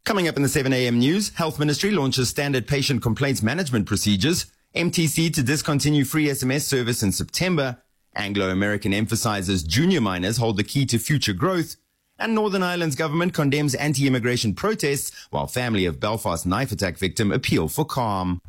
Coming up in the 7 a.m. news, Health Ministry launches standard patient complaints management procedures, MTC to discontinue free SMS service in September, Anglo American emphasizes junior miners hold the key to future growth, and Northern Ireland's government condemns anti-immigration protests while family of Belfast knife attack victim appeal for calm.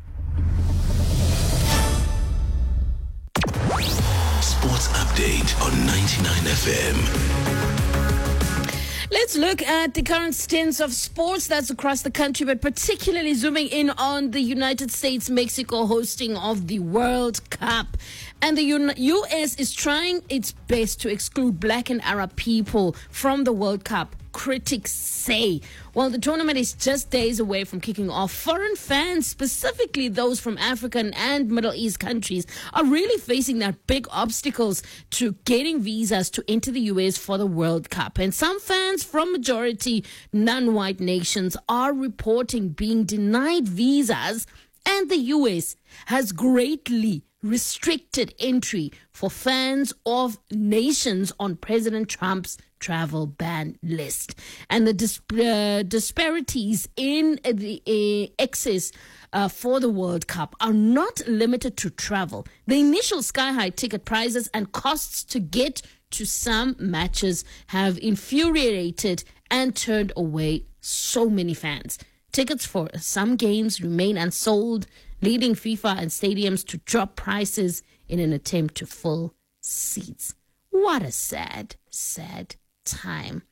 Sports update on 99 FM. Let's look at the current stance of sports that's across the country, but particularly zooming in on the United States-Mexico hosting of the World Cup. And the U.S. is trying its best to exclude black and Arab people from the World Cup, critics say. While the tournament is just days away from kicking off, foreign fans, specifically those from African and Middle East countries, are really facing that big obstacles to getting visas to enter the U.S. for the World Cup. And some fans from majority non-white nations are reporting being denied visas, and the U.S. has greatly restricted entry for fans of nations on President Trump's travel ban list. And the disparities in the access for the World Cup are not limited to travel. The initial sky-high ticket prices and costs to get to some matches have infuriated and turned away so many fans. Tickets for some games remain unsold, leading FIFA and stadiums to drop prices in an attempt to fill seats. What a sad, sad time.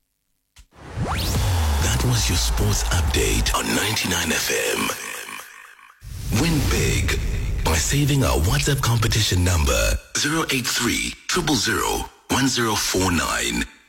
That was your sports update on 99 FM. Win big by saving our WhatsApp competition number 083 000 1049.